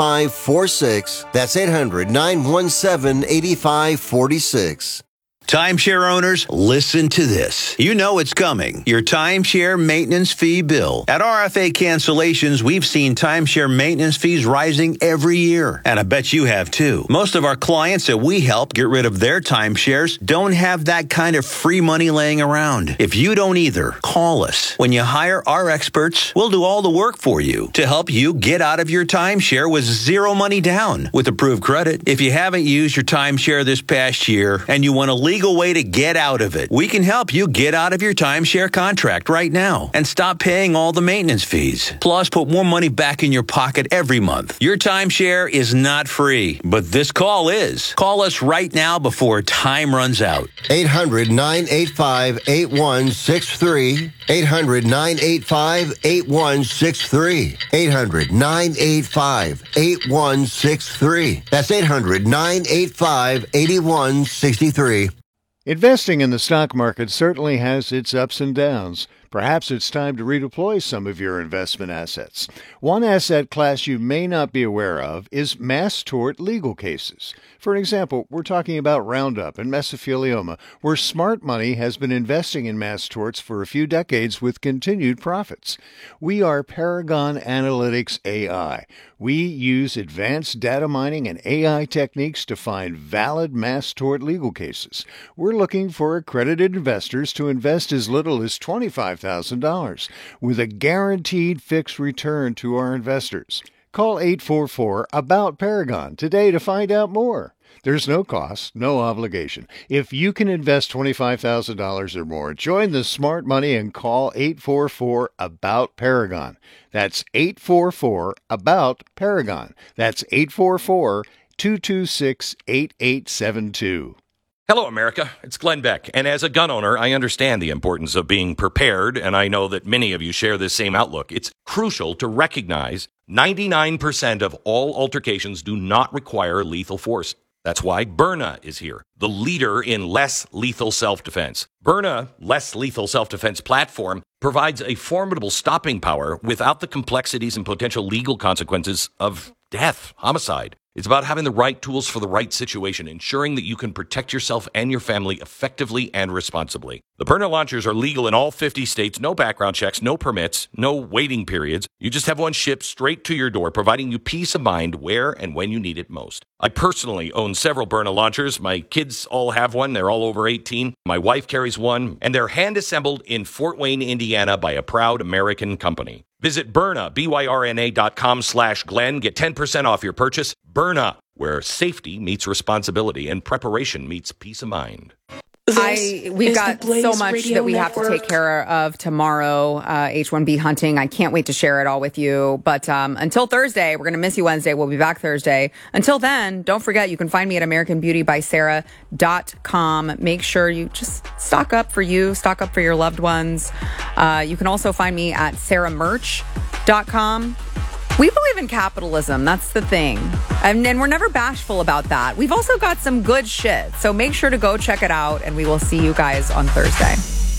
8546. That's 800-917-8546. Timeshare owners, listen to this. You know it's coming. Your timeshare maintenance fee bill. At RFA Cancellations, we've seen timeshare maintenance fees rising every year. And I bet you have too. Most of our clients that we help get rid of their timeshares don't have that kind of free money laying around. If you don't either, call us. When you hire our experts, we'll do all the work for you to help you get out of your timeshare with zero money down with approved credit. If you haven't used your timeshare this past year and you want to legal way to get out of it, we can help you get out of your timeshare contract right now and stop paying all the maintenance fees. Plus, put more money back in your pocket every month. Your timeshare is not free, but this call is. Call us right now before time runs out. 800-985-8163. 800-985-8163. 800-985-8163. That's 800-985-8163. Investing in the stock market certainly has its ups and downs. Perhaps it's time to redeploy some of your investment assets. One asset class you may not be aware of is mass tort legal cases. For example, we're talking about Roundup and mesothelioma, where smart money has been investing in mass torts for a few decades with continued profits. We are Paragon Analytics AI. We use advanced data mining and AI techniques to find valid mass tort legal cases. We're looking for accredited investors to invest as little as $25,000 with a guaranteed fixed return to our investors. Call 844-ABOUT-PARAGON today to find out more. There's no cost, no obligation. If you can invest $25,000 or more, join the smart money and call 844-ABOUT-PARAGON. That's 844-ABOUT-PARAGON. That's 844-226-8872. Hello, America. It's Glenn Beck. And as a gun owner, I understand the importance of being prepared, and I know that many of you share this same outlook. It's crucial to recognize 99% of all altercations do not require lethal force. That's why Byrna is here, the leader in less lethal self-defense. Byrna Less Lethal Self-Defense platform provides a formidable stopping power without the complexities and potential legal consequences of death, homicide. It's about having the right tools for the right situation, ensuring that you can protect yourself and your family effectively and responsibly. The Byrna launchers are legal in all 50 states, no background checks, no permits, no waiting periods. You just have one shipped straight to your door, providing you peace of mind where and when you need it most. I personally own several Byrna launchers. My kids all have one. They're all over 18. My wife carries one, and they're hand-assembled in Fort Wayne, Indiana by a proud American company. Visit Byrna, BYRNA.com/Glenn. Get 10% off your purchase. Byrna, where safety meets responsibility and preparation meets peace of mind. We've got so much that we have to take care of tomorrow, H-1B hunting. I can't wait to share it all with you. But until Thursday, we're going to miss you Wednesday. We'll be back Thursday. Until then, don't forget, you can find me at AmericanBeautyBySarah.com. Make sure you just stock up for you, stock up for your loved ones. You can also find me at SarahMerch.com. We believe in capitalism. That's the thing. And we're never bashful about that. We've also got some good shit. So make sure to go check it out, and we will see you guys on Thursday.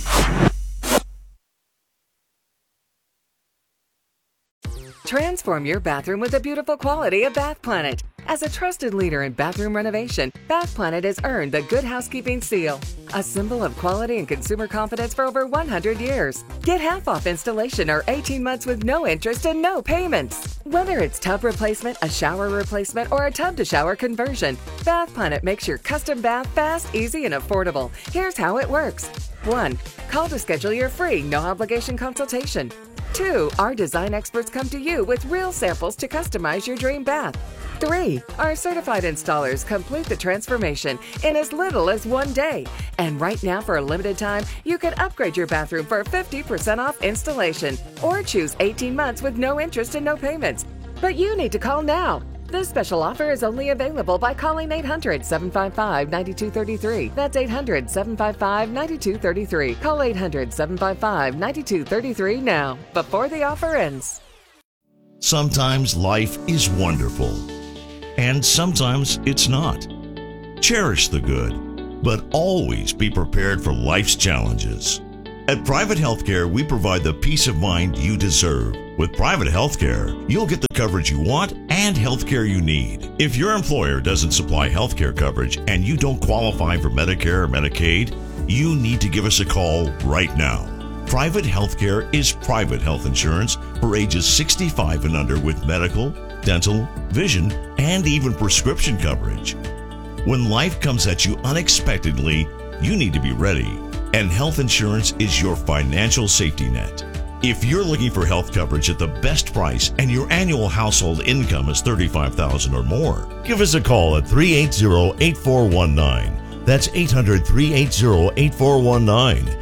Transform your bathroom with the beautiful quality of Bath Planet. As a trusted leader in bathroom renovation, Bath Planet has earned the Good Housekeeping seal, a symbol of quality and consumer confidence for over 100 years. Get half off installation or 18 months with no interest and no payments. Whether it's tub replacement, a shower replacement, or a tub-to-shower conversion, Bath Planet makes your custom bath fast, easy, and affordable. Here's how it works. 1. Call to schedule your free, no-obligation consultation. 2. Our design experts come to you with real samples to customize your dream bath. 3. Our certified installers complete the transformation in as little as 1 day. And right now, for a limited time, you can upgrade your bathroom for 50% off installation or choose 18 months with no interest and no payments. But you need to call now. This special offer is only available by calling 800-755-9233. That's 800-755-9233. Call 800-755-9233 now, before the offer ends. Sometimes life is wonderful, and sometimes it's not. Cherish the good, but always be prepared for life's challenges. At Private Healthcare, we provide the peace of mind you deserve. With private healthcare, you'll get the coverage you want and healthcare you need. If your employer doesn't supply healthcare coverage and you don't qualify for Medicare or Medicaid, you need to give us a call right now. Private healthcare is private health insurance for ages 65 and under with medical, dental, vision, and even prescription coverage. When life comes at you unexpectedly, you need to be ready, and health insurance is your financial safety net. If you're looking for health coverage at the best price and your annual household income is $35,000 or more, give us a call at 380-8419. That's 800-380-8419.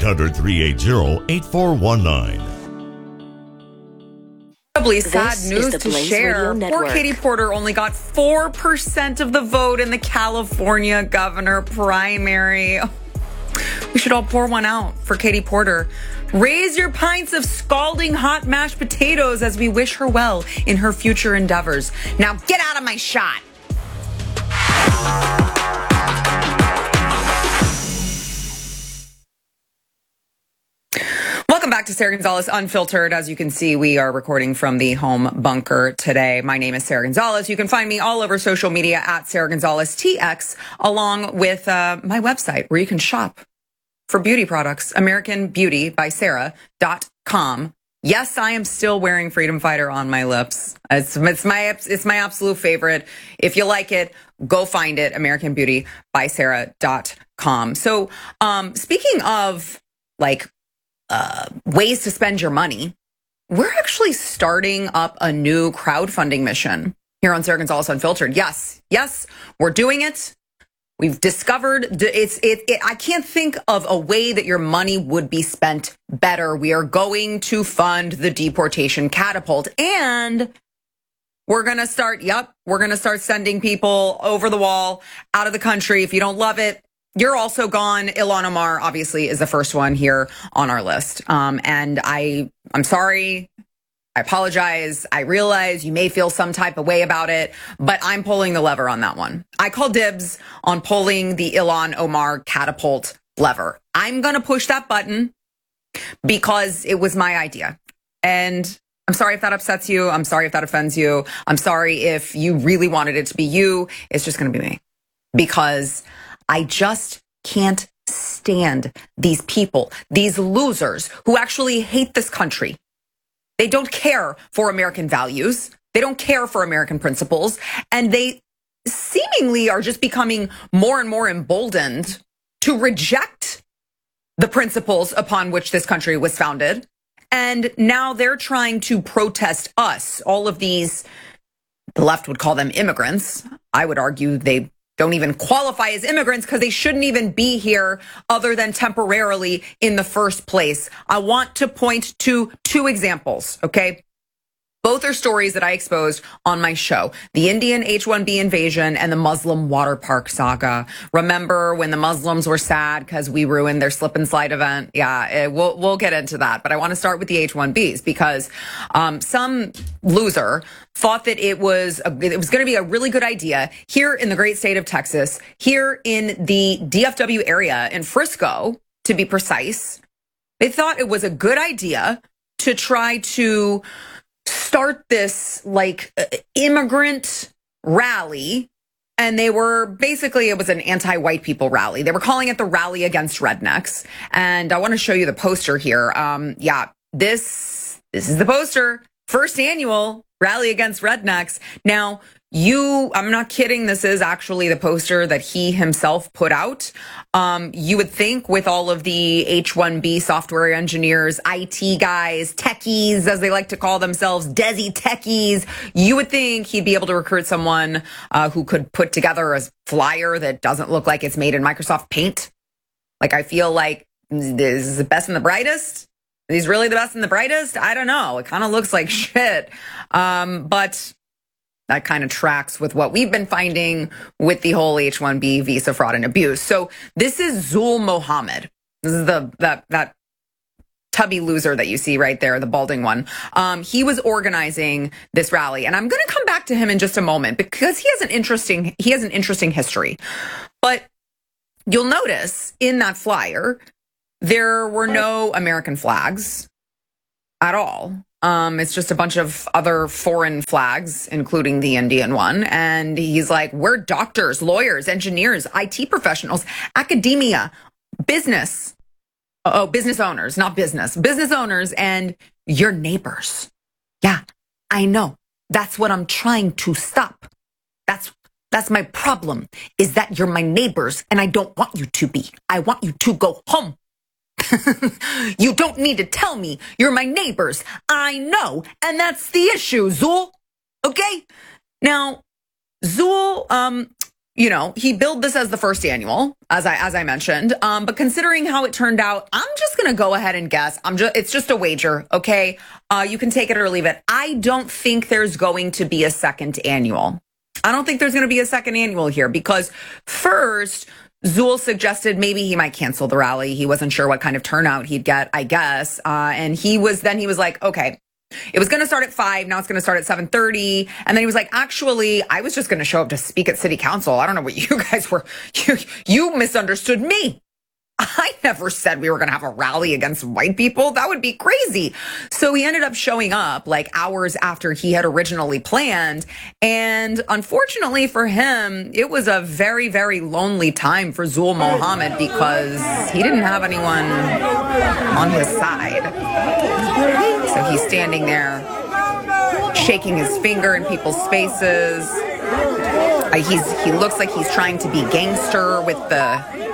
800-380-8419. Incredibly sad This news is the to Blaze share. Radio Poor Network. Katie Porter only got 4% of the vote in the California governor primary. We should all pour one out for Katie Porter. Raise your pints of scalding hot mashed potatoes as we wish her well in her future endeavors. Now get out of my shot. Welcome back to Sarah Gonzalez Unfiltered. As you can see, we are recording from the home bunker today. My name is Sarah Gonzalez. You can find me all over social media at Sarah Gonzalez TX, along with my website where you can shop for beauty products, AmericanBeautyBySarah.com. Yes, I am still wearing Freedom Fighter on my lips. It's my absolute favorite. If you like it, go find it, AmericanBeautyBySarah.com. So, speaking of ways to spend your money, we're actually starting up a new crowdfunding mission here on Sarah Gonzalez Unfiltered. Yes, we're doing it. We've discovered I can't think of a way that your money would be spent better. We are going to fund the deportation catapult, and we're going to start sending people over the wall, out of the country. If you don't love it, you're also gone. Ilhan Omar obviously is the first one here on our list. And I'm sorry. I apologize. I realize you may feel some type of way about it, but I'm pulling the lever on that one. I call dibs on pulling the Ilhan Omar catapult lever. I'm going to push that button because it was my idea. And I'm sorry if that upsets you. I'm sorry if that offends you. I'm sorry if you really wanted it to be you. It's just going to be me because I just can't stand these people, these losers who actually hate this country. They don't care for American values. They don't care for American principles. And they seemingly are just becoming more and more emboldened to reject the principles upon which this country was founded. And now they're trying to protest us. All of these, the left would call them immigrants. I would argue they don't even qualify as immigrants because they shouldn't even be here other than temporarily in the first place. I want to point to two examples, okay? Both are stories that I exposed on my show. The Indian H-1B invasion and the Muslim water park saga. Remember when the Muslims were sad because we ruined their slip and slide event? Yeah, we'll get into that. But I want to start with the H-1Bs because some loser thought that it was going to be a really good idea here in the great state of Texas, here in the DFW area in Frisco, to be precise. They thought it was a good idea to try to start this immigrant rally. And they were basically, it was an anti-white people rally. They were calling it the Rally Against Rednecks. And I want to show you the poster here. This is the poster. First annual Rally Against Rednecks. Now, I'm not kidding. This is actually the poster that he himself put out. You would think with all of the H-1B software engineers, IT guys, techies, as they like to call themselves, Desi techies, you would think he'd be able to recruit someone who could put together a flyer that doesn't look like it's made in Microsoft Paint. I feel like this is the best and the brightest. Are these really the best and the brightest? I don't know. It kind of looks like shit. But that kind of tracks with what we've been finding with the whole H-1B visa fraud and abuse. So this is Zul Mohammed. This is that tubby loser that you see right there, the balding one. He was organizing this rally, and I'm going to come back to him in just a moment because he has an interesting history. But you'll notice in that flyer there were no American flags at all. It's just a bunch of other foreign flags, including the Indian one. And he's like, we're doctors, lawyers, engineers, IT professionals, academia, business. Oh, business owners, not business. Business owners and your neighbors. Yeah, I know. That's what I'm trying to stop. That's my problem, is that you're my neighbors and I don't want you to be. I want you to go home. You don't need to tell me you're my neighbors. I know. And that's the issue, Zool. Okay? Now, Zool, he billed this as the first annual, as I mentioned. But considering how it turned out, I'm just going to go ahead and guess. It's just a wager, okay? You can take it or leave it. I don't think there's going to be a second annual. I don't think there's going to be a second annual here because first, Zool suggested maybe he might cancel the rally. He wasn't sure what kind of turnout he'd get, I guess. And he was like, okay, it was going to start at 5. Now it's going to start at 7:30. And then he was like, actually, I was just going to show up to speak at city council. I don't know what you guys were. You misunderstood me. I never said we were going to have a rally against white people. That would be crazy. So he ended up showing up like hours after he had originally planned. And unfortunately for him, it was a very, very lonely time for Zool Mohammed because he didn't have anyone on his side. So he's standing there shaking his finger in people's faces. He looks like he's trying to be gangster with the...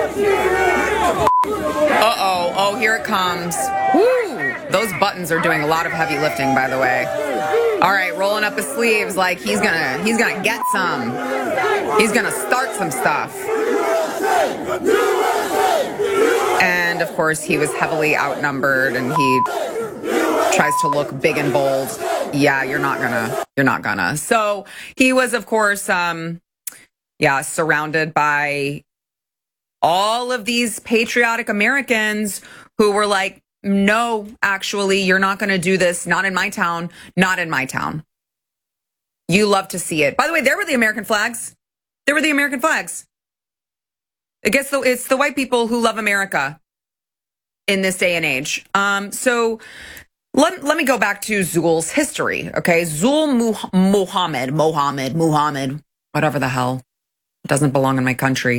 Oh, here it comes. Woo! Those buttons are doing a lot of heavy lifting, by the way. All right, rolling up his sleeves like he's gonna get some. He's gonna start some stuff. And of course, he was heavily outnumbered, and he tries to look big and bold. Yeah, you're not gonna. So he was, of course, surrounded by all of these patriotic Americans who were like, no, actually, you're not going to do this. Not in my town. Not in my town. You love to see it. By the way, there were the American flags. There were the American flags. I guess it's the white people who love America in this day and age. So let me go back to Zool's history. Okay. Zool Mohammed, whatever the hell. It doesn't belong in my country.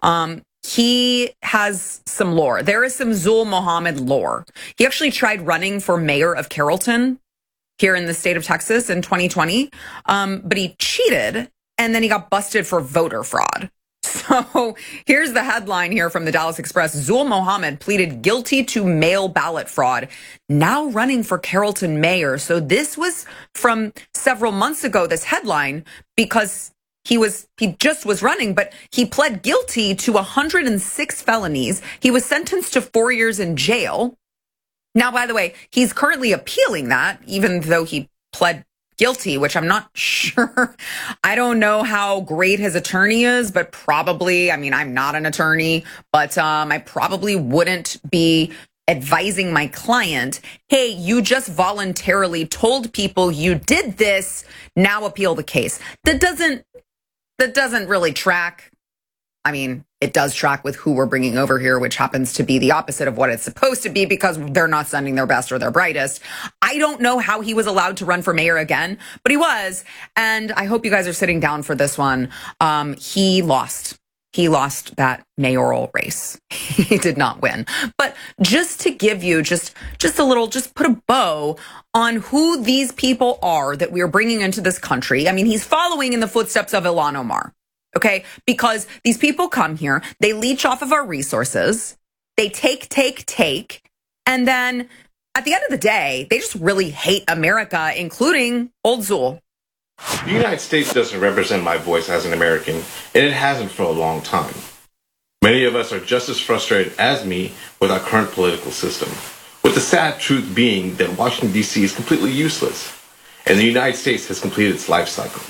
He has some lore. There is some Zool Mohammed lore. He actually tried running for mayor of Carrollton here in the state of Texas in 2020, but he cheated, and then he got busted for voter fraud. So here's the headline here from the Dallas Express. Zool Mohammed pleaded guilty to mail ballot fraud, now running for Carrollton mayor. So this was from several months ago, this headline, because he just was running, but he pled guilty to 106 felonies. He was sentenced to 4 years in jail. Now, by the way, he's currently appealing that, even though he pled guilty, which I'm not sure. I don't know how great his attorney is, but probably, I'm not an attorney, but I probably wouldn't be advising my client, hey, you just voluntarily told people you did this, now appeal the case. That doesn't really track. It does track with who we're bringing over here, which happens to be the opposite of what it's supposed to be because they're not sending their best or their brightest. I don't know how he was allowed to run for mayor again, but he was. And I hope you guys are sitting down for this one. He lost. He lost that mayoral race. He did not win. But just to give you just put a bow on who these people are that we are bringing into this country. He's following in the footsteps of Ilhan Omar. Okay, because these people come here, they leech off of our resources, they take, and then at the end of the day, they just really hate America, including old Zool. The United States doesn't represent my voice as an American, and it hasn't for a long time. Many of us are just as frustrated as me with our current political system, with the sad truth being that Washington, D.C. is completely useless, and the United States has completed its life cycle.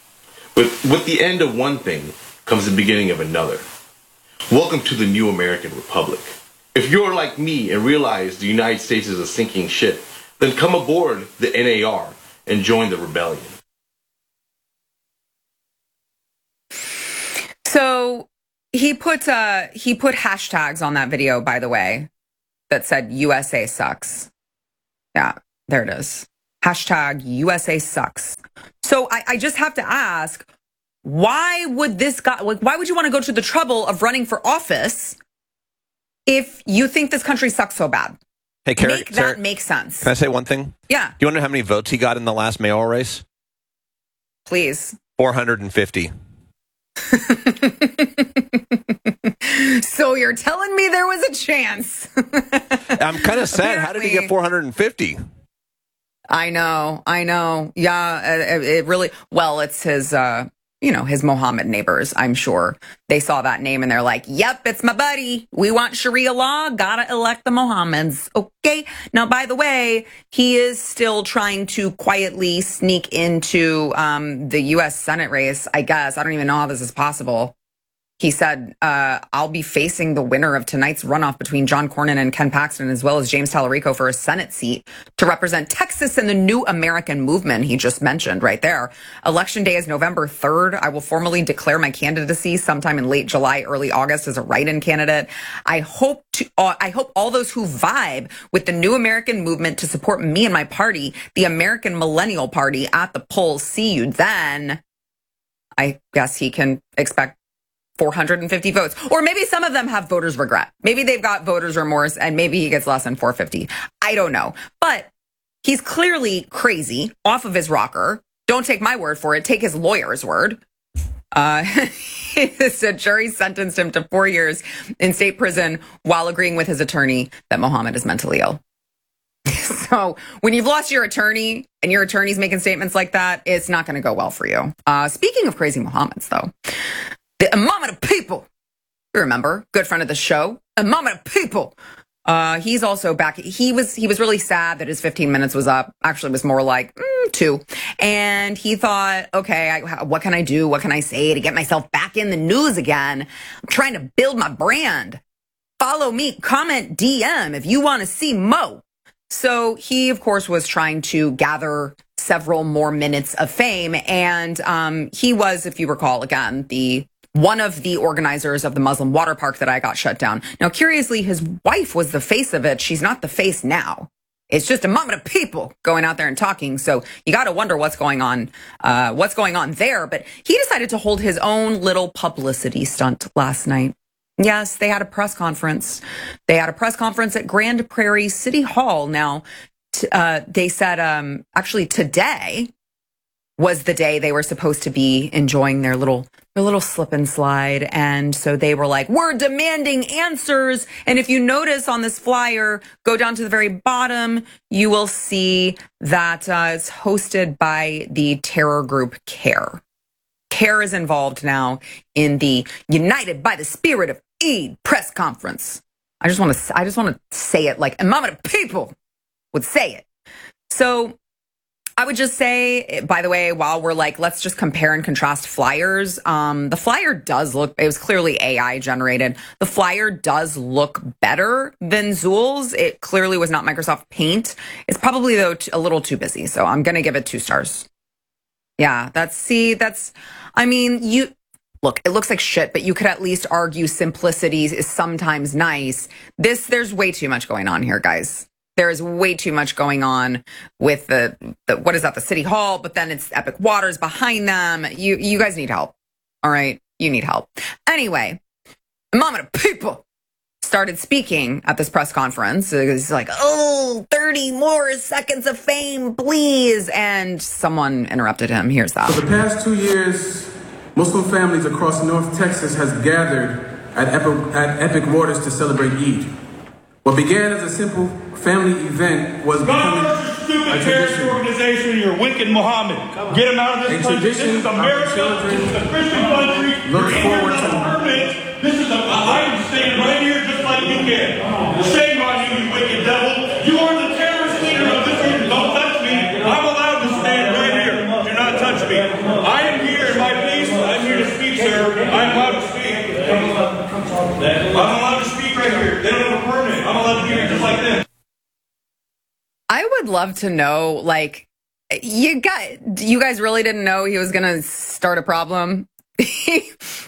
With the end of one thing comes the beginning of another. Welcome to the new American Republic. If you're like me and realize the United States is a sinking ship, then come aboard the NAR and join the rebellion. So he put hashtags on that video, by the way, that said USA sucks. Yeah. There it is. Hashtag USA sucks. So I just have to ask, why would this guy, like, why would you want to go to the trouble of running for office if you think this country sucks so bad? Hey, Carrie, Make that make sense. Can I say one thing? Yeah. Do you want to know how many votes he got in the last mayoral race? Please. 450. So you're telling me there was a chance? I'm kind of sad. How did he get 450? I know. Yeah, it really, well, it's his, his Mohammed neighbors, I'm sure. They saw that name and they're like, yep, it's my buddy. We want Sharia law. Gotta elect the Mohammeds. Okay. Now, by the way, he is still trying to quietly sneak into the U.S. Senate race, I guess. I don't even know how this is possible. He said, I'll be facing the winner of tonight's runoff between John Cornyn and Ken Paxton, as well as James Tallarico for a Senate seat to represent Texas and the New American Movement he just mentioned right there. Election day is November 3rd. I will formally declare my candidacy sometime in late July, early August as a write-in candidate. I hope all those who vibe with the New American Movement to support me and my party, the American Millennial Party, at the polls. See you then. I guess he can expect 450 votes. Or maybe some of them have voters regret. Maybe they've got voters remorse and maybe he gets less than 450. I don't know. But he's clearly crazy, off of his rocker. Don't take my word for it. Take his lawyer's word. A jury sentenced him to 4 years in state prison while agreeing with his attorney that Mohammed is mentally ill. So when you've lost your attorney and your attorney's making statements like that, it's not going to go well for you. Speaking of crazy Mohammeds, though, the Imam of the People, you remember, good friend of the show, Imam of the People. He's also back. He was really sad that his 15 minutes was up. Actually, it was more like 2. And he thought, okay, what can I do? What can I say to get myself back in the news again? I'm trying to build my brand. Follow me, comment, DM if you want to see Mo. So he, of course, was trying to gather several more minutes of fame. And he was, if you recall, again, one of the organizers of the Muslim water park that I got shut down. Now, curiously, his wife was the face of it. She's not the face now. It's just a moment of people going out there and talking. So you got to wonder what's going on there. But he decided to hold his own little publicity stunt last night. Yes, they had a press conference. They had a press conference at Grand Prairie City Hall. Now, they said actually today was the day they were supposed to be enjoying their little slip and slide. And so they were like, we're demanding answers. And if you notice on this flyer, go down to the very bottom, you will see that it's hosted by the terror group CARE. CARE is involved now in the United by the Spirit of Eid press conference. I just want to say it like Imam of the People would say it. So I would just say, by the way, while we're like, let's just compare and contrast flyers. The flyer does look, it was clearly AI generated. The flyer does look better than Zool's. It clearly was not Microsoft Paint. It's probably, though, a little too busy. So I'm going to give it 2 stars. Yeah, look, it looks like shit, but you could at least argue simplicity is sometimes nice. There's way too much going on here, guys. There is way too much going on with the what is that, the City Hall, but then it's Epic Waters behind them. You guys need help. All right, you need help. Anyway, Imam of the People started speaking at this press conference. It's like, 30 more seconds of fame, please. And someone interrupted him. Here's that. For the past 2 years, Muslim families across North Texas has gathered at Epic Waters to celebrate Eid. What began as a simple family event was becoming a tradition. Organization, you're wicked Muhammad. Get him out of this country. This is America. This is a Christian country. Look forward to this is I'm standing right here just like you can. Shame on you, you wicked devil. You are the terrorist leader of this country. Don't touch me. I'm allowed to stand right here. Do not touch me. I am here in my peace. I'm here to speak, sir. I'm allowed to speak. I'm allowed to speak right here. They don't have a permit. I'm allowed to be here just like this. I would love to know, like, you guys really didn't know he was going to start a problem?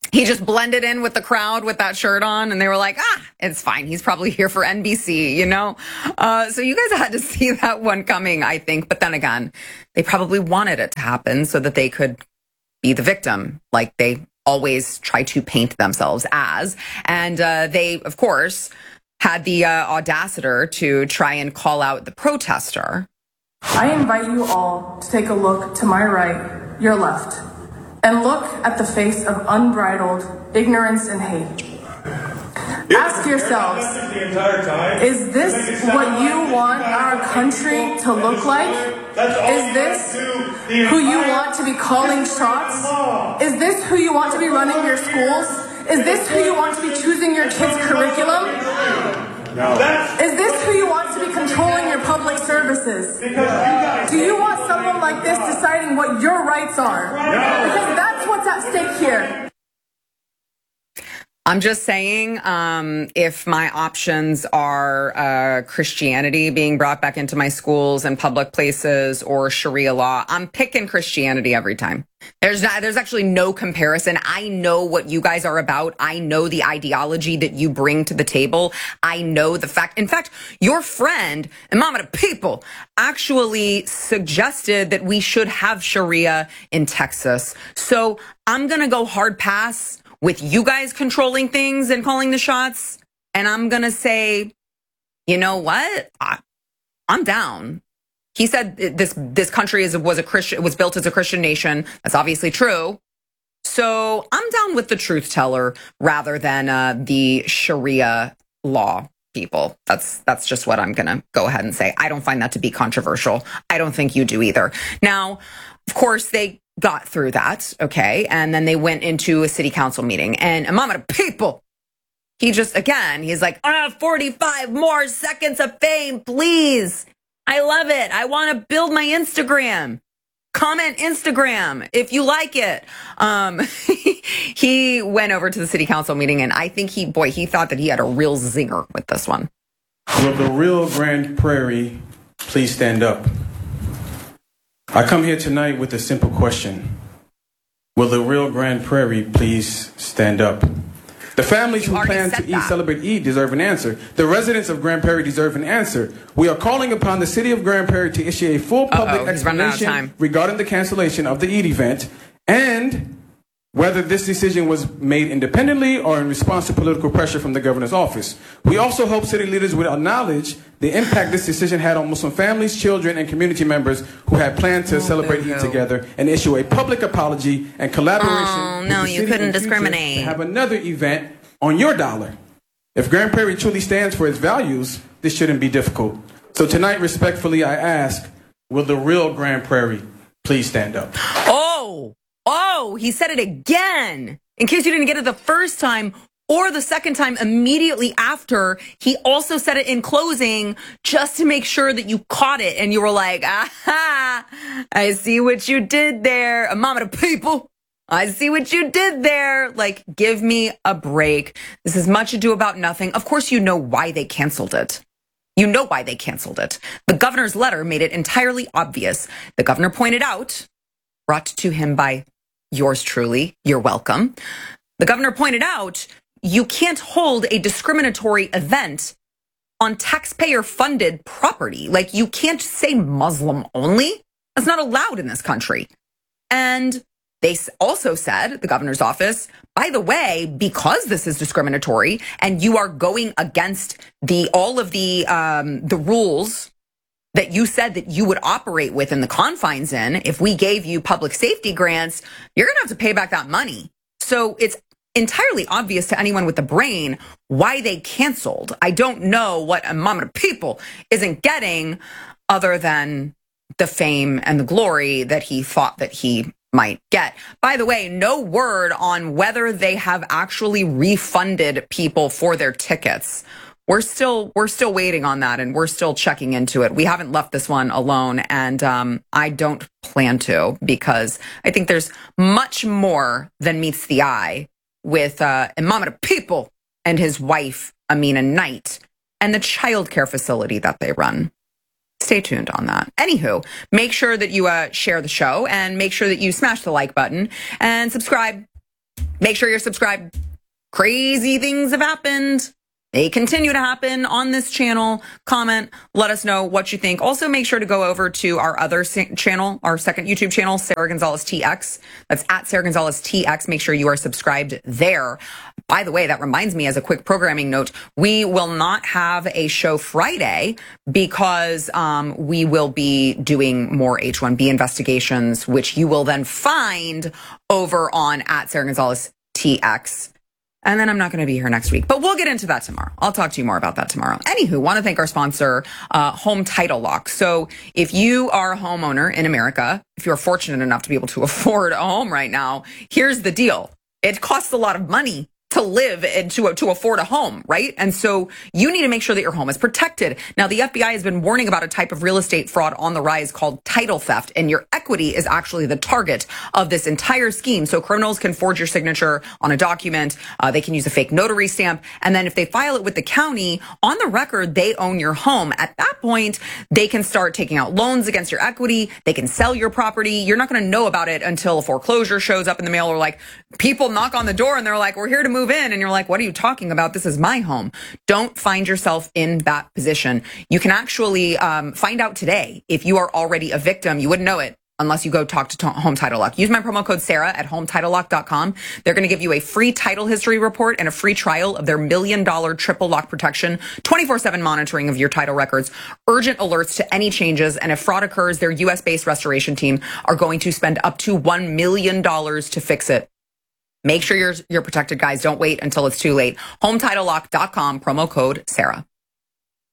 He just blended in with the crowd with that shirt on, and they were like, it's fine. He's probably here for NBC, you know? So you guys had to see that one coming, I think. But then again, they probably wanted it to happen so that they could be the victim, like they always try to paint themselves as. And they, of course, had the audacity to try and call out the protester. I invite you all to take a look to my right, your left, and look at the face of unbridled ignorance and hate. Ask yourselves, is this what you want our country to look like? Is this who you want to be calling shots? Is this who you want to be running your schools? Is this who you want to be choosing your kids' curriculum? No. Is this who you want to be controlling your public services? Do you want someone like this deciding what your rights are? Because that's what's at stake here. I'm just saying, if my options are Christianity being brought back into my schools and public places or Sharia law, I'm picking Christianity every time. There's actually no comparison. I know what you guys are about. I know the ideology that you bring to the table. I know the fact. In fact, your friend, Imam of the People, actually suggested that we should have Sharia in Texas. So I'm going to go hard pass with you guys controlling things and calling the shots. And I'm going to say, you know what? I'm down. He said this country was built as a Christian nation. That's obviously true. So I'm down with the truth teller rather than the Sharia law people. That's just what I'm going to go ahead and say. I don't find that to be controversial. I don't think you do either. Now, of course, they got through that, okay? And then they went into a city council meeting. And Imam of the People, he's like, 45 more seconds of fame, please. I love it. I want to build my Instagram. Comment Instagram if you like it. He went over to the city council meeting, and I think he thought that he had a real zinger with this one. Will the real Grand Prairie please stand up? I come here tonight with a simple question. Will the real Grand Prairie please stand up? The families who plan to celebrate Eid deserve an answer. The residents of Grand Prairie deserve an answer. We are calling upon the city of Grand Prairie to issue a full public explanation regarding the cancellation of the Eid event and whether this decision was made independently or in response to political pressure from the governor's office. We also hope city leaders will acknowledge the impact this decision had on Muslim families, children, and community members who had planned to celebrate Eid together and issue a public apology and collaboration with the city you couldn't discriminate. To have another event on your dollar. If Grand Prairie truly stands for its values, this shouldn't be difficult. So tonight, respectfully, I ask, will the real Grand Prairie please stand up? Oh, he said it again. In case you didn't get it the first time or the second time immediately after, he also said it in closing just to make sure that you caught it. And you were like, aha, I see what you did there. Imam of the People, I see what you did there. Like, give me a break. This is much ado about nothing. Of course, you know why they canceled it. You know why they canceled it. The governor's letter made it entirely obvious. The governor pointed out, brought to him by yours truly, you're welcome. The governor pointed out, you can't hold a discriminatory event on taxpayer-funded property. Like, you can't say Muslim only. That's not allowed in this country. And they also said, the governor's office, by the way, because this is discriminatory and you are going against all of the rules that you said that you would operate within the confines in, if we gave you public safety grants, you're going to have to pay back that money. So it's entirely obvious to anyone with the brain why they canceled. I don't know what Imam of the People isn't getting other than the fame and the glory that he thought that he might get. By the way, no word on whether they have actually refunded people for their tickets. We're still waiting on that, and we're still checking into it. We haven't left this one alone, and I don't plan to, because I think there's much more than meets the eye with Imam of the People and his wife, Amina Knight, and the childcare facility that they run. Stay tuned on that. Anywho, make sure that you share the show, and make sure that you smash the like button and subscribe. Make sure you're subscribed. Crazy things have happened. They continue to happen on this channel. Comment, let us know what you think. Also, make sure to go over to our other channel, our second YouTube channel, Sara Gonzales TX. That's at Sara Gonzales TX. Make sure you are subscribed there. By the way, that reminds me, as a quick programming note, we will not have a show Friday because we will be doing more H-1B investigations, which you will then find over on at Sara Gonzales TX. And then I'm not going to be here next week, but we'll get into that tomorrow. I'll talk to you more about that tomorrow. Anywho, want to thank our sponsor, Home Title Lock. So if you are a homeowner in America, if you're fortunate enough to be able to afford a home right now, here's the deal. It costs a lot of money to live and to afford a home, right? And so you need to make sure that your home is protected. Now, the FBI has been warning about a type of real estate fraud on the rise called title theft, and your equity is actually the target of this entire scheme. So criminals can forge your signature on a document. They can use a fake notary stamp. And then if they file it with the county, on the record, they own your home. At that point, they can start taking out loans against your equity. They can sell your property. You're not going to know about it until a foreclosure shows up in the mail, or like people knock on the door and they're like, we're here to move in. And you're like, what are you talking about? This is my home. Don't find yourself in that position. You can actually find out today if you are already a victim. You wouldn't know it unless you go talk to Home Title Lock. Use my promo code Sara at HomeTitleLock.com. They're going to give you a free title history report and a free trial of their $1 million triple lock protection, 24/7 monitoring of your title records, urgent alerts to any changes, and if fraud occurs, their U.S.-based restoration team are going to spend up to $1 million to fix it. Make sure you're protected, guys. Don't wait until it's too late. HomeTitleLock.com, promo code Sara.